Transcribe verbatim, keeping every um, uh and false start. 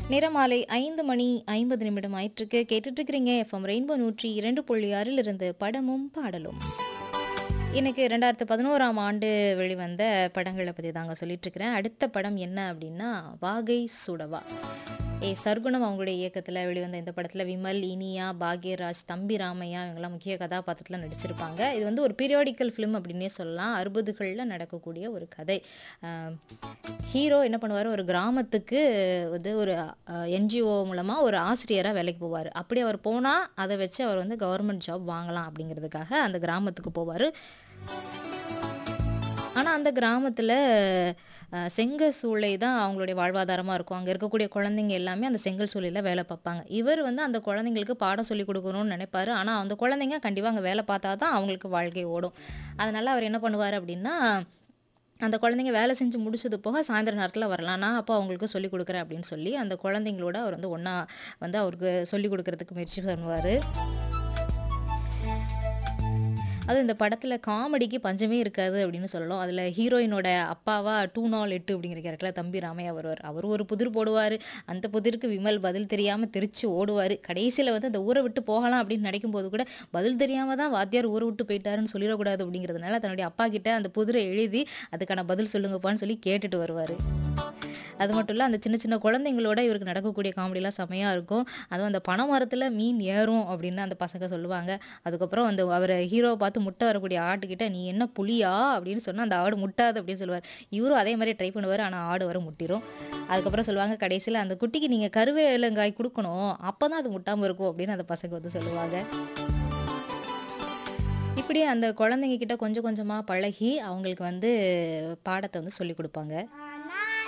நிறமாலை ஐந்து மணி ஐம்பது நிமிடம் ஆயிட்டிருக்கு. கேட்டுட்டு இருக்கிறீங்க எஃப்எம் ரெயின்போ நூற்றி இரண்டு புள்ளி ஆறில் இருந்து படமும் பாடலும். இன்னைக்கு இரண்டாயிரத்து பதினொன்றாம் ஆண்டு வெளிவந்த படங்கள பத்தி தாங்க சொல்லிட்டு இருக்கிறேன். அடுத்த படம் என்ன அப்படின்னா, வாகை சூடவா. ஏ சர்குணம் அவங்களுடைய இயக்கத்துல வெளிவந்த இந்த படத்துல விமல், இனியா, பாக்யராஜ், தம்பி ராமையா இவங்கலாம் முக்கிய கதாபாத்திரத்துல நடிச்சிருப்பாங்க. இது வந்து ஒரு பீரியாடிக்கல் ஃபிலிம் அப்படின்னே சொல்லலாம். அறுபதுகள்ல நடக்கக்கூடிய ஒரு கதை. அ ஹீரோ என்ன பண்ணுவாரு, ஒரு கிராமத்துக்கு வந்து ஒரு அ என்ஜிஓ மூலமா ஒரு ஆசிரியரா வேலைக்கு போவாரு. அப்படி அவர் போனா, அத வச்சு அவர் வந்து கவர்மெண்ட் ஜாப் வாங்கலாம் அப்படிங்கிறதுக்காக அந்த கிராமத்துக்கு போவாரு. ஆனா, அந்த கிராமத்துல அ செங்கல் சூளை தான் அவங்களுடைய வாழ்வாதாரமா இருக்கும். அங்க இருக்கக்கூடிய குழந்தைங்க எல்லாமே அந்த செங்கல் சூளையில வேலை பார்ப்பாங்க. இவர் வந்து அந்த குழந்தைங்களுக்கு பாடம் சொல்லிக் குடுக்கணும்னு நெனைப்பாரு. ஆனா, அந்த குழந்தைங்க கண்டிப்பா அங்க வேலை பார்த்தா தான் அவங்களுக்கு வாழ்க்கை ஓடும். அதனால அவர் என்ன பண்ணுவாரு அப்படின்னா, அந்த குழந்தைங்க வேலை செஞ்சு முடிச்சது போக சாயந்தரம் நேரத்துல வரலாம். நான் அப்ப அவங்களுக்கு சொல்லிக் குடுக்குறேன் அப்படின்னு சொல்லி, அந்த குழந்தைங்களோட அவர் வந்து ஒண்ணா வந்து அவருக்கு சொல்லிக் குடுக்குறதுக்கு முயற்சி பண்ணுவாரு. அதுவும் இந்த படத்துல காமெடிக்கு பஞ்சமே இருக்காது அப்படின்னு சொல்லலாம். அதுல ஹீரோயினோட அப்பாவா டூ நாள் எட்டு அப்படிங்கிற கேரக்டர்ல தம்பி ராமையா வருவாரு. அவரு ஒரு புதிர் போடுவாரு. அந்த புதிருக்கு விமல் பதில் தெரியாம தெரிச்சு ஓடுவாரு. கடைசியில வந்து அந்த ஊர விட்டு போகலாம் அப்படின்னு நினைக்கும்போது கூட, பதில் தெரியாம தான் வாத்தியார் ஊர விட்டு போயிட்டாருன்னு சொல்லிறக்கூடாது அப்படிங்கிறதுனால, தன்னுடைய அப்பா கிட்ட அந்த புதிர எழுதி, அதுக்கான பதில் சொல்லுங்கப்பான்னு சொல்லி கேட்டுட்டு வருவாரு. அது மட்டும் இல்ல, அந்த சின்ன சின்ன குழந்தைங்களோட இவருக்கு நடக்கக்கூடிய காமெடிலாம் செமையா இருக்கும். அதுவும் அந்த பனை மரத்துல மீன் ஏறும் அப்படின்னு அந்த பசங்க சொல்லுவாங்க. அதுக்கப்புறம் அந்த அவர ஹீரோவ பார்த்து முட்ட வரக்கூடிய ஆட்டுக்கிட்ட, "நீ என்ன புலியா?" அப்படின்னு சொன்னா, அந்த ஆடு முட்டாது அப்படின்னு சொல்லுவாரு. இவரும் அதே மாரி ட்ரை பண்ணுவாரு. ஆனா ஆடு வர முட்டிரும். அதுக்கப்புறம் சொல்லுவாங்க, "கடைசியில அந்த குட்டிக்கு நீங்க கருவேலங்காய் குடுக்கணும். அப்பதான் அது முட்டாம இருக்கும்." அப்படின்னு அந்த பசங்க வந்து சொல்லுவாங்க. இப்படியே அந்த குழந்தைங்க கிட்ட கொஞ்சம் கொஞ்சமா பழகி, அவங்களுக்கு வந்து பாடத்த வந்து சொல்லிக் குடுப்பாங்க.